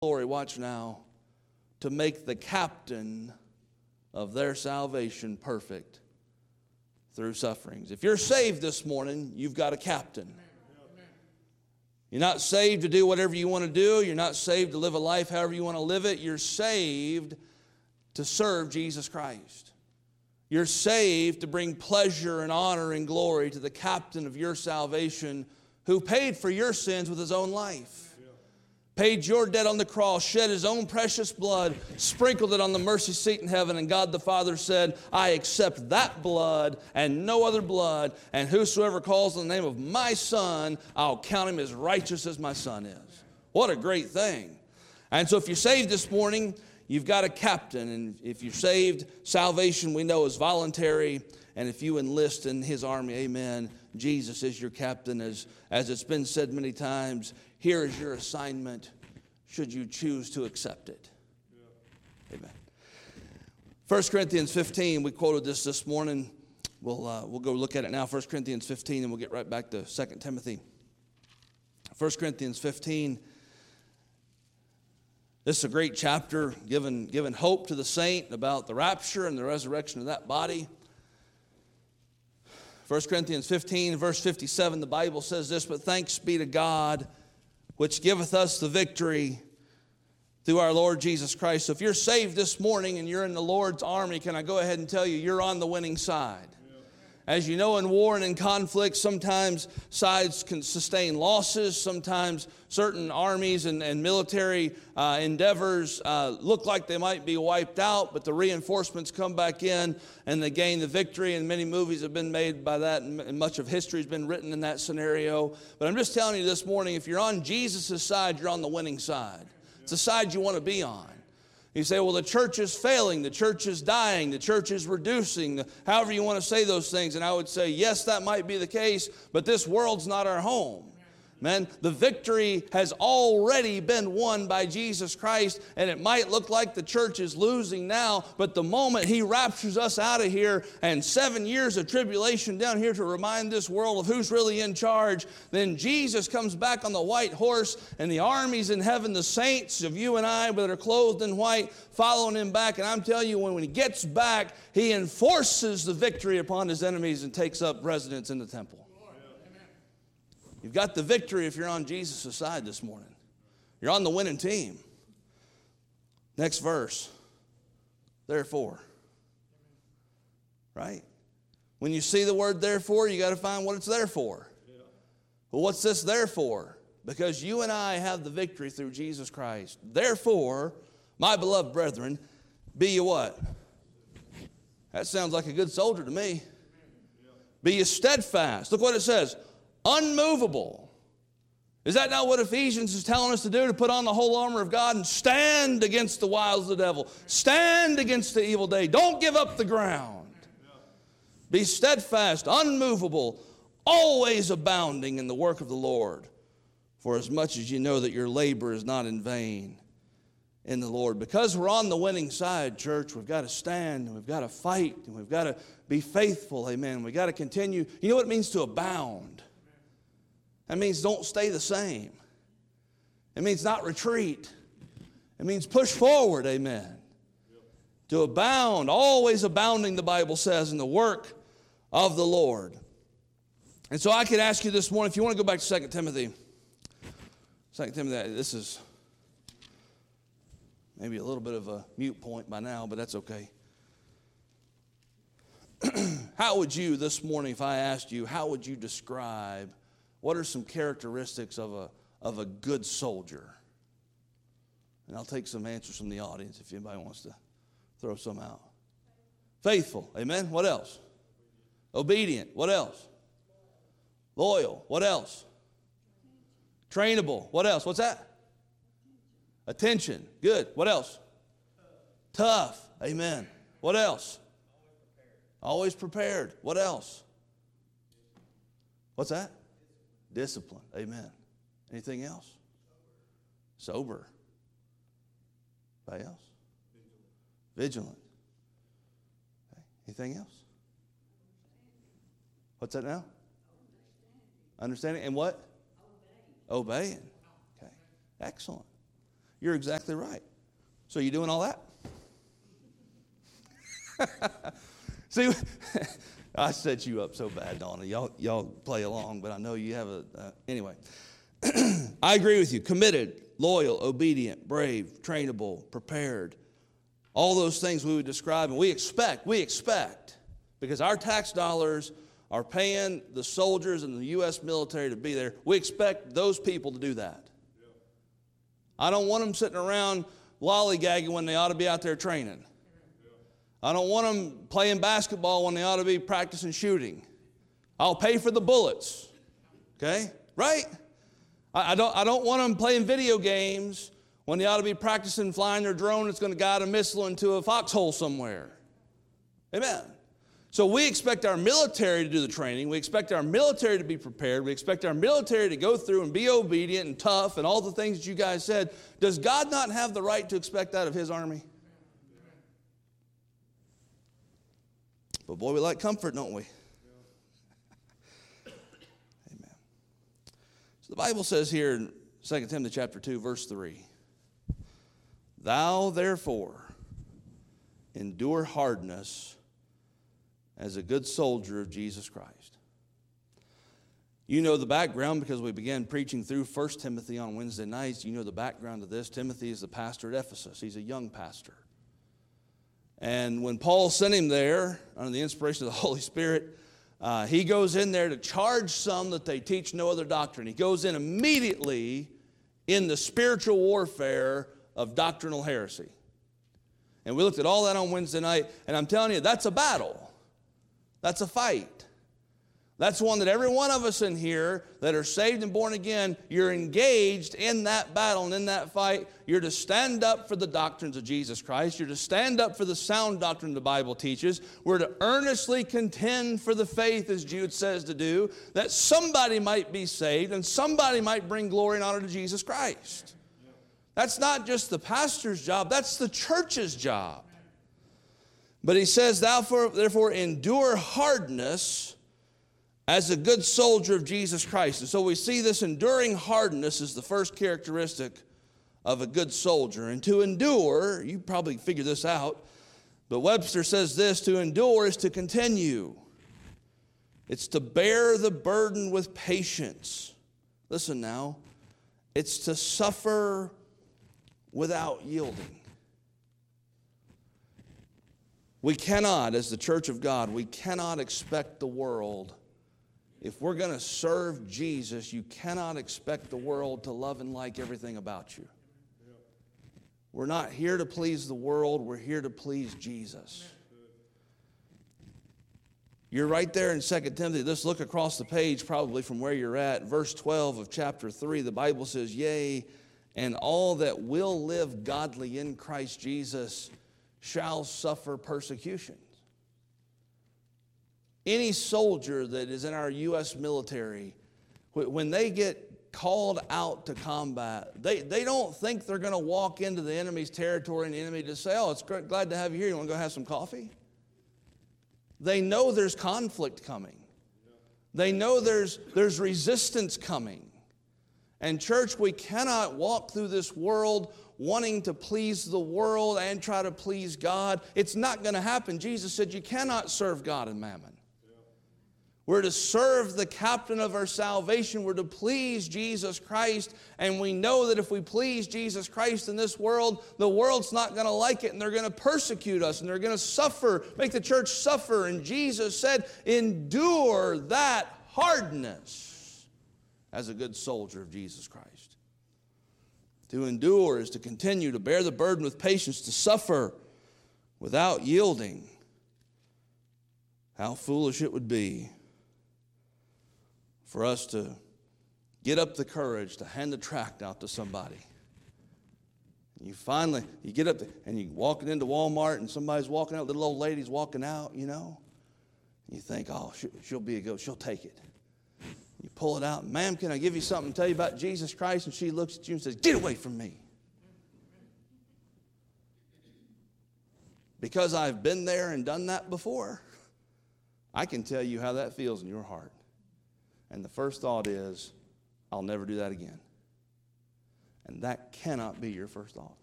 glory, watch now, to make the captain of their salvation perfect through sufferings. If you're saved this morning, you've got a captain. You're not saved to do whatever you want to do. You're not saved to live a life however you want to live it. You're saved to serve Jesus Christ. You're saved to bring pleasure and honor and glory to the captain of your salvation, who paid for your sins with his own life. Paid your debt on the cross, shed his own precious blood, sprinkled it on the mercy seat in heaven, and God the Father said, I accept that blood and no other blood, and whosoever calls on the name of my Son, I'll count him as righteous as my Son is. What a great thing. And so if you're saved this morning, you've got a captain, and if you're saved, salvation we know is voluntary, and if you enlist in his army, amen, Jesus is your captain. As it's been said many times, here is your assignment, should you choose to accept it. Yeah. Amen. 1 Corinthians 15, we quoted this morning. We'll go look at it now. 1 Corinthians 15, and we'll get right back to 2 Timothy. 1 Corinthians 15. This is a great chapter, giving hope to the saint about the rapture and the resurrection of that body. 1 Corinthians 15, verse 57, the Bible says this, but thanks be to God, which giveth us the victory through our Lord Jesus Christ. So if you're saved this morning and you're in the Lord's army, can I go ahead and tell you, you're on the winning side. As you know, in war and in conflict, sometimes sides can sustain losses. Sometimes certain armies and military endeavors look like they might be wiped out, but the reinforcements come back in and they gain the victory. And many movies have been made by that, and much of history has been written in that scenario. But I'm just telling you this morning, if you're on Jesus' side, you're on the winning side. It's the side you want to be on. You say, well, the church is failing, the church is dying, the church is reducing, however you want to say those things. And I would say, yes, that might be the case, but this world's not our home. Man, the victory has already been won by Jesus Christ, and it might look like the church is losing now, but the moment he raptures us out of here and 7 years of tribulation down here to remind this world of who's really in charge, then Jesus comes back on the white horse, and the armies in heaven, the saints of you and I that are clothed in white, following him back. And I'm telling you, when he gets back, he enforces the victory upon his enemies and takes up residence in the temple. You've got the victory if you're on Jesus' side this morning. You're on the winning team. Next verse. Therefore. Right? When you see the word therefore, you got to find what it's there for. Well, what's this there for? Because you and I have the victory through Jesus Christ. Therefore, my beloved brethren, be you what? That sounds like a good soldier to me. Be you steadfast. Look what it says. Unmovable. Is that not what Ephesians is telling us to do? To put on the whole armor of God and stand against the wiles of the devil. Stand against the evil day. Don't give up the ground. Be steadfast, unmovable, always abounding in the work of the Lord. For as much as you know that your labor is not in vain in the Lord. Because we're on the winning side, church, we've got to stand and we've got to fight and we've got to be faithful. Amen. We've got to continue. You know what it means to abound? That means don't stay the same. It means not retreat. It means push forward, amen. To abound, always abounding, the Bible says, in the work of the Lord. And so I could ask you this morning, if you want to go back to 2 Timothy. 2 Timothy, this is maybe a little bit of a mute point by now, but that's okay. How would you this morning, if I asked you, how would you describe, what are some characteristics of a good soldier? And I'll take some answers from the audience if anybody wants to throw some out. Faithful. Amen. What else? Obedient. What else? Loyal. What else? Trainable. What else? What's that? Attention. Good. What else? Tough. Amen. What else? Always prepared. What else? What's that? Discipline. Amen. Anything else? Sober. Anybody else? Vigilant. Okay. Anything else? What's that now? Understanding. And what? Obeying. Okay. Excellent. You're exactly right. So you doing all that? See, I set you up so bad, Donna. Y'all play along, but I know you have anyway. I agree with you. Committed, loyal, obedient, brave, trainable, prepared. All those things we would describe, and we expect, because our tax dollars are paying the soldiers and the U.S. military to be there. We expect those people to do that. I don't want them sitting around lollygagging when they ought to be out there training. I don't want them playing basketball when they ought to be practicing shooting. I'll pay for the bullets. Okay? Right? I don't want them playing video games when they ought to be practicing flying their drone that's going to guide a missile into a foxhole somewhere. Amen. So we expect our military to do the training. We expect our military to be prepared. We expect our military to go through and be obedient and tough and all the things that you guys said. Does God not have the right to expect that of His army? But boy, we like comfort, don't we? Amen. So the Bible says here in 2 Timothy chapter 2, verse 3, "Thou therefore endure hardness as a good soldier of Jesus Christ." You know the background because we began preaching through 1 Timothy on Wednesday nights. You know the background of this. Timothy is the pastor at Ephesus. He's a young pastor. And when Paul sent him there, under the inspiration of the Holy Spirit, he goes in there to charge some that they teach no other doctrine. He goes in immediately in the spiritual warfare of doctrinal heresy. And we looked at all that on Wednesday night, and I'm telling you, that's a battle. That's a fight. That's one that every one of us in here that are saved and born again, you're engaged in that battle and in that fight. You're to stand up for the doctrines of Jesus Christ. You're to stand up for the sound doctrine the Bible teaches. We're to earnestly contend for the faith, as Jude says to do, that somebody might be saved and somebody might bring glory and honor to Jesus Christ. That's not just the pastor's job, that's the church's job. But he says, "Thou therefore endure hardness as a good soldier of Jesus Christ." And so we see this enduring hardness is the first characteristic of a good soldier. And to endure, you probably figured this out, but Webster says this: to endure is to continue. It's to bear the burden with patience. Listen now, it's to suffer without yielding. We cannot, as the church of God, we cannot expect the world. If we're going to serve Jesus, you cannot expect the world to love and like everything about you. We're not here to please the world. We're here to please Jesus. You're right there in 2 Timothy. Let's look across the page probably from where you're at. Verse 12 of chapter 3, the Bible says, "Yea, and all that will live godly in Christ Jesus shall suffer persecution." Any soldier that is in our U.S. military, when they get called out to combat, they don't think they're going to walk into the enemy's territory and the enemy just say, "Oh, it's glad to have you here. You want to go have some coffee?" They know there's conflict coming. They know there's resistance coming. And church, we cannot walk through this world wanting to please the world and try to please God. It's not going to happen. Jesus said you cannot serve God and mammon. We're to serve the captain of our salvation. We're to please Jesus Christ. And we know that if we please Jesus Christ in this world, the world's not going to like it, and they're going to persecute us, and they're going to suffer, make the church suffer. And Jesus said, endure that hardness as a good soldier of Jesus Christ. To endure is to continue to bear the burden with patience, to suffer without yielding. How foolish it would be for us to get up the courage to hand the tract out to somebody. You get up there and you're walking into Walmart and somebody's walking out, little old lady's walking out, you know. You think, "Oh, she'll be a good, she'll take it." You pull it out, "Ma'am, can I give you something to tell you about Jesus Christ?" And she looks at you and says, "Get away from me." Because I've been there and done that before, I can tell you how that feels in your heart. And the first thought is, I'll never do that again. And that cannot be your first thought.